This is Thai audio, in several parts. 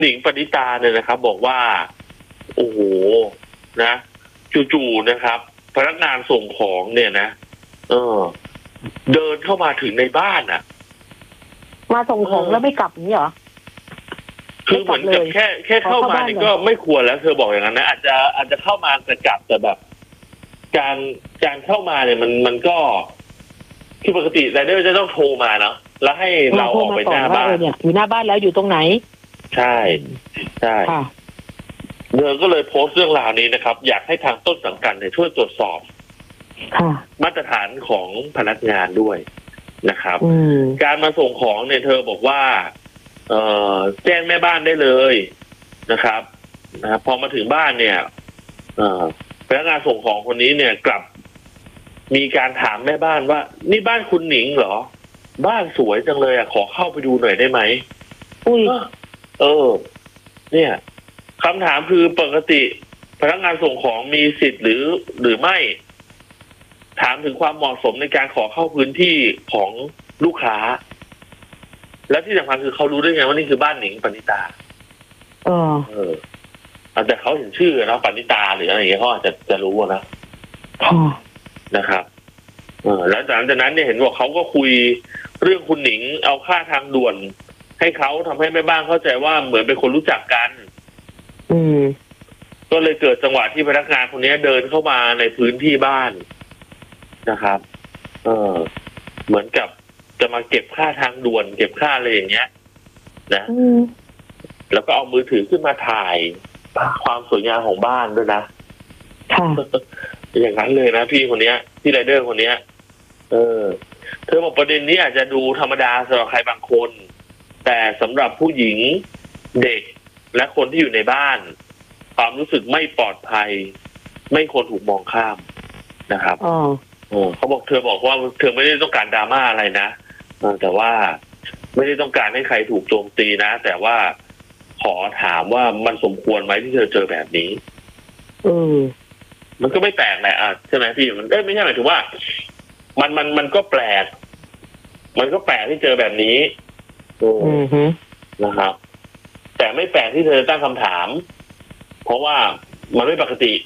หนิงปณิตาเนี่ยนะครับบอกว่าโอ้โหนะจู่ๆนะครับพนักงานส่งของเนี่ยนะเดินเข้ามาถึงในบ้านอ่ะมาส่งของแล้วไม่กลับนี่เหรอคือเหมือนกับแค่เข้ามานี่ก็ไม่ควรแล้วเธอบอกอย่างนั้นนะอาจจะเข้ามาแต่กลับแต่แบบการเข้ามาเนี่ยมันก็คือปกติไรเดอร์จะต้องโทรมาเนาะแล้วให้เราออกไปหน้าบ้านเนี่ยอยู่หน้าบ้านแล้วอยู่ตรงไหนใช่เธอก็เลยโพสต์เรื่องราวนี้นะครับอยากให้ทางต้นสังกัดเนี่ยช่วยตรวจสอบมาตรฐานของพนักงานด้วยนะครับการมาส่งของเนี่ยเธอบอกว่าแจ้งแม่บ้านได้เลยนะครับพอมาถึงบ้านเนี่ยพนักงานส่งของคนนี้เนี่ยกลับมีการถามแม่บ้านว่านี่บ้านคุณหนิงเหรอบ้านสวยจังเลยขอเข้าไปดูหน่อยได้ไหมเนี่ยคำถามคือปกติพนักงานส่งของมีสิทธิ์หรือไม่ถามถึงความเหมาะสมในการขอเข้าพื้นที่ของลูกค้าและที่สำคัญคือเขารู้ได้ไงว่านี่คือบ้านหนิงปณิตาแต่เขาเห็นชื่อเนาะปณิตาหรืออะไรอย่างเงี้ยเขาอาจจะรู้นะนะครับแล้วหลังจากนั้นเนี่ยเห็นว่าเขาก็คุยเรื่องคุณหนิงเอาค่าทางด่วนให้เขาทำให้แม่บ้านเข้าใจว่าเหมือนเป็นคนรู้จักกันก็เลยเกิดจังหวะที่พนักงานคนนี้เดินเข้ามาในพื้นที่บ้านนะครับเหมือนกับจะมาเก็บค่าทางด่วนเก็บค่าอะไรอย่างเงี้ยนะแล้วก็เอามือถือขึ้นมาถ่ายความสวยงามของบ้านด้วยนะอย่างนั้นเลยนะพี่คนเนี้ยพี่ไรเดอร์คนเนี้ยเธอบอกประเด็นนี้อาจจะดูธรรมดาสำหรับใครบางคนแต่สำหรับผู้หญิงเด็กและคนที่อยู่ในบ้านความรู้สึกไม่ปลอดภัยไม่ควรถูกมองข้ามนะครับเขาบอกเธอบอกว่าเธอไม่ได้ต้องการดราม่าอะไรนะแต่ว่าไม่ได้ต้องการให้ใครถูกโจมตีนะแต่ว่าขอถามว่ามันสมควรไหมที่เธอเจอแบบนี้มันก็ไม่แปลกแหละใช่ไหมพี่มันไม่ใช่หมายถึงว่ามันก็แปลกมันก็แปลกที่เจอแบบนี้นะครับแต่ไม่แปลกที่เธอตั้งคำถามเพราะว่ามันไม่ปกติ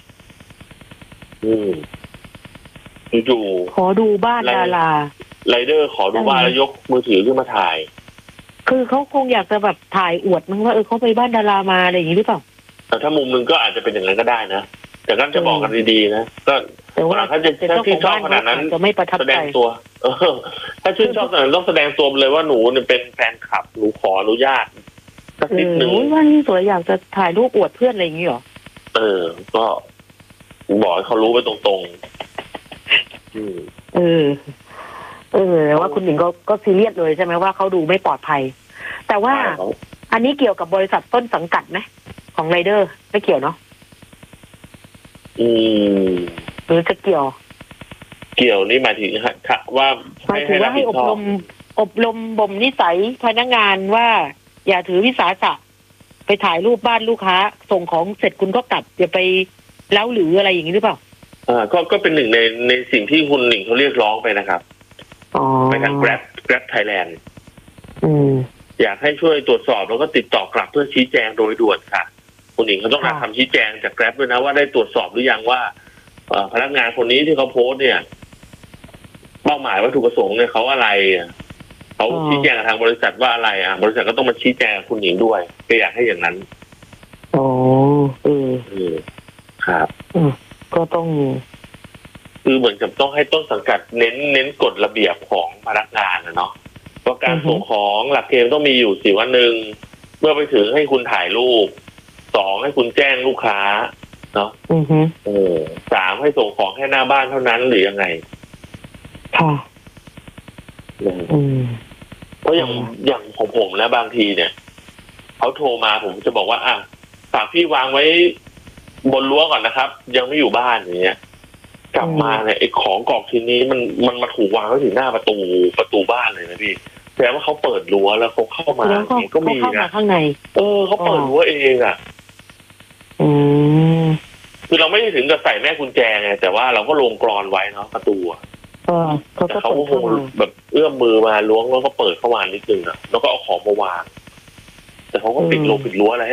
จู่ขอดูบ้านดาราไรเดอร์ขอดูบ้านแล้วยกมือถือขึ้นมาถ่ายคือเขาคงอยากจะแบบถ่ายอวดมั้งว่าเขาไปบ้านดารามาอะไรอย่างนี้หรือเปล่าแต่ถ้ามุมนึงก็อาจจะเป็นอย่างนั้นก็ได้นะแต่ก็จะบอกกันดีๆนะก็ถ้าชื่นชอบขนาดนั้นจะไม่ประทับใจแสดงตัวถ้าชื่นชอบขนาดนั้นต้องแสดงตัวเลยว่าหนูเนี่ยเป็นแฟนคลับหนูขออนุญาตสักนิดนึงว่านี่สวยอยากจะถ่ายรูปอวดเพื่อนอะไรอย่างนี้หรอก็บอกให้เขารู้ไปตรงๆว่าคุณหนิงก็ซีเรียสเลยใช่ไหมว่าเขาดูไม่ปลอดภัยแต่ว่าอันนี้เกี่ยวกับบริษัทต้นสังกัดไหมของไรเดอร์ไม่เกี่ยวเนาะหรือจะเกี่ยวนี่หมายถึงว่าให้อบรมบ่มนิสัยพนักงานว่าอย่าถือวิสาสะไปถ่ายรูปบ้านลูกค้าส่งของเสร็จคุณก็กลับอย่าไปเล้าหรืออะไรอย่างนี้หรือเปล่าก็เป็นหนึ่งในสิ่งที่คุณหนิงเขาเรียกร้องไปนะครับไปทาง Grab Thailand อยากให้ช่วยตรวจสอบแล้วก็ติดต่อกลับเพื่อชี้แจงโดยด่วนค่ะคุณหนิงเขาต้องการทำชี้แจงจาก Grab ด้วยนะว่าได้ตรวจสอบหรือยังว่าพนักงานคนนี้ที่เขาโพสต์เนี่ยเป้าหมายวัตถุประสงค์เนี่ยเขาอะไรเขาชี้แจงกับทางบริษัทว่าอะไรบริษัทก็ต้องมาชี้แจงกับคุณหนิงด้วยก็อยากให้อย่างนั้นครับก็ต้องคือเหมือนกับต้องให้ต้นสังกัดเน้นกฎระเบียบของพนักงานนะเนาะว่าการส่งของหลักเกณฑ์ต้องมีอยู่4วัน1เมื่อไปถึงให้คุณถ่ายรูป2ให้คุณแจ้งลูกค้าเนาะ3ให้ส่งของแค่หน้าบ้านเท่านั้นหรือยังไงเพราะอย่างของผมนะบางทีเนี่ยเขาโทรมาผมจะบอกว่าฝากพี่วางไว้บนรั้วก่อนนะครับยังไม่อยู่บ้านอย่างเงี้ยกลับมาเนี่ยไอ้ของกรอกชิ้นนี้มันมาถูกวางไว้ถึงหน้าประตูบ้านเลยนะพี่แปลว่าเขาเปิดรั้วแล้วเขาเข้ามาก็มีนะข้างในเขาเปิดรั้วเองคือเราไม่ได้ถึงกับใส่แม่กุญแจไงแต่ว่าเราก็ลงกรอนไว้เนาะประตูแต่เขาคงแบบเอื้อมมือมาล้วงแล้วก็เปิดเข้ามานิดนึงแล้วก็เอาของมาวางแต่เขาก็ปิดรั้วอะไร